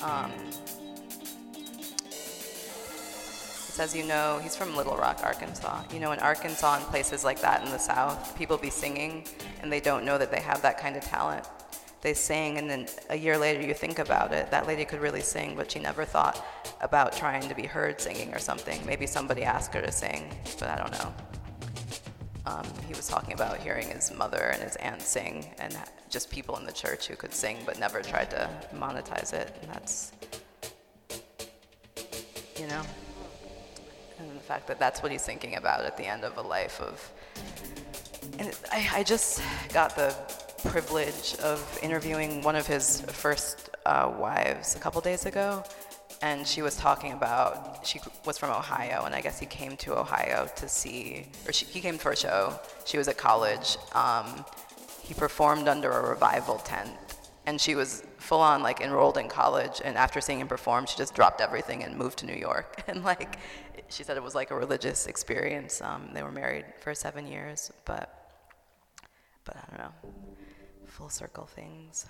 He says, he's from Little Rock, Arkansas. In Arkansas and places like that in the South, people be singing and they don't know that they have that kind of talent. They sing, and then a year later you think about it, that lady could really sing, but she never thought about trying to be heard singing or something. Maybe somebody asked her to sing, but I don't know. He was talking about hearing his mother and his aunt sing, and just people in the church who could sing but never tried to monetize it. And that's, and the fact that that's what he's thinking about at the end of a life of. And I just got the privilege of interviewing one of his first wives a couple days ago, and she was talking about, she was from Ohio, and I guess he came to Ohio to see, he came for a show. She was at college. He performed under a revival tent, and she was full on enrolled in college, and after seeing him perform, she just dropped everything and moved to New York. And she said it was like a religious experience. They were married for 7 years, but I don't know, full circle things.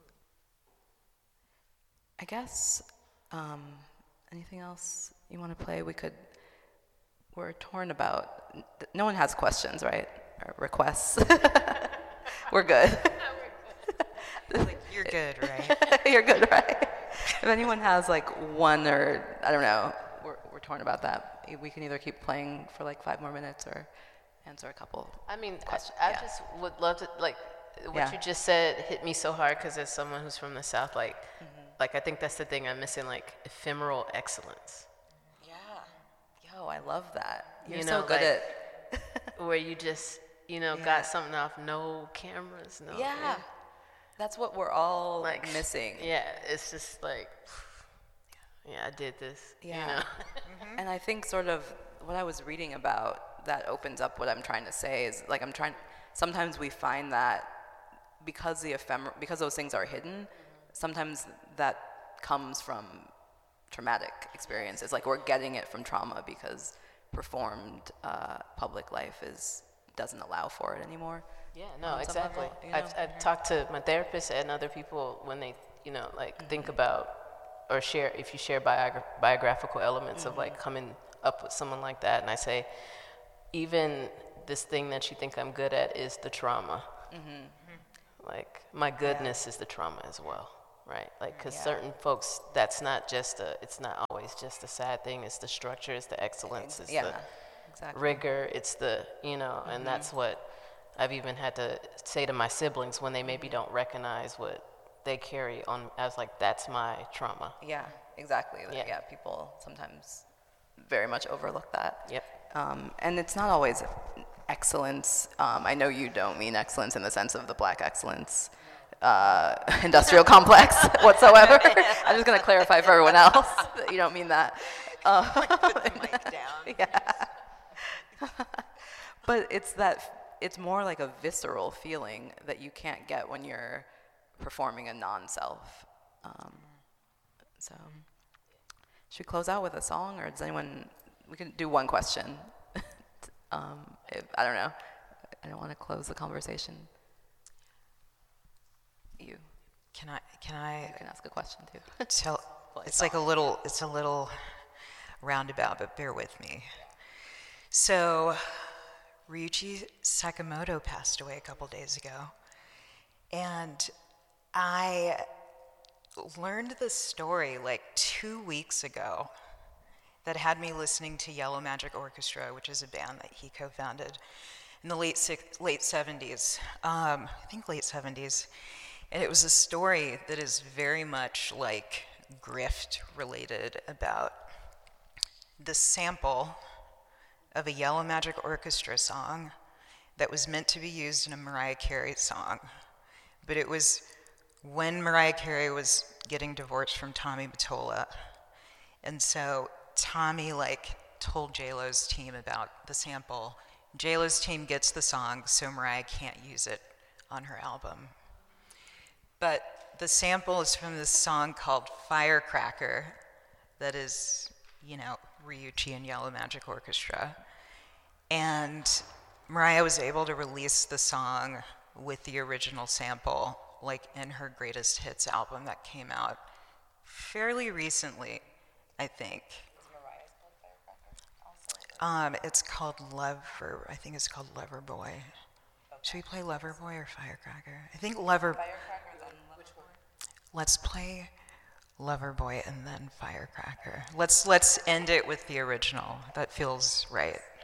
I guess, anything else you want to play? We're torn about, no one has questions, right? Or requests. We're good. You're good, right? You're good, right? If anyone has one, or I don't know, we're torn about that. We can either keep playing for 5 more minutes or answer a couple. I mean, questions. I just would love to, what you just said hit me so hard, because as someone who's from the South, I think that's the thing I'm missing, ephemeral excellence. Yeah. Yo, I love that. You're so good at where you just, got something off, no cameras, no. Yeah. That's what we're all missing. Yeah, it's just I did this. Yeah. And I think sort of what I was reading about that opens up what I'm trying to say is sometimes we find that because those things are hidden, sometimes that comes from traumatic experiences. We're getting it from trauma because performed public life doesn't allow for it anymore. Yeah, no, exactly. I've talked to my therapist and other people when they, think about or share, if you share biographical elements of coming up with someone like that, and I say, even this thing that you think I'm good at is the trauma. My goodness is the trauma as well, right? Because certain folks, it's not always just a sad thing. It's the structure, it's the excellence, it's the rigor, it's the, and that's what I've even had to say to my siblings when they maybe don't recognize what they carry on as that's my trauma. Yeah, exactly. People sometimes very much overlook that. Yep. And it's not always excellence. I know you don't mean excellence in the sense of the black excellence industrial complex whatsoever. I'm just going to clarify for everyone else that you don't mean that. Put the mic down. Yeah. But it's more like a visceral feeling that you can't get when you're performing a non-self. So, should we close out with a song, or does anyone? We can do one question. I don't know. I don't want to close the conversation. You. Can I? You can ask a question too. It's a little roundabout, but bear with me. So, Ryuichi Sakamoto passed away a couple days ago, and I learned this story 2 weeks ago that had me listening to Yellow Magic Orchestra, which is a band that he co-founded in the late 70s, I think late 70s. And it was a story that is very much grift related about the sample of a Yellow Magic Orchestra song that was meant to be used in a Mariah Carey song. But it was when Mariah Carey was getting divorced from Tommy Mottola. And so Tommy told J-Lo's team about the sample. J-Lo's team gets the song, so Mariah can't use it on her album. But the sample is from this song called Firecracker that is, Ryuichi and Yellow Magic Orchestra. And Mariah was able to release the song with the original sample, in her greatest hits album that came out fairly recently, I think. It's called Lever. I think it's called Lever Boy. Should we play Lever Boy or Firecracker? I think Lever. Let's play Lever Boy and then Firecracker. Let's end it with the original. That feels right.